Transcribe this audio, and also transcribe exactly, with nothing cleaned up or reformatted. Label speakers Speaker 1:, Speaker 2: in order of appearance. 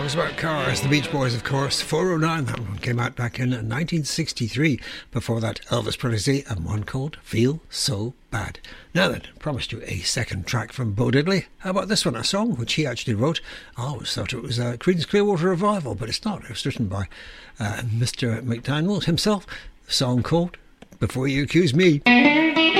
Speaker 1: songs about cars. The Beach Boys, of course. four oh nine, that one came out back in nineteen sixty-three. Before that, Elvis Presley and one called Feel So Bad. Now then, promised you a second track from Bo Diddley. How about this one? A song which he actually wrote. I always thought it was uh, Creedence Clearwater Revival, but it's not. It was written by uh, Mister McDaniel himself. A song called Before You Accuse Me.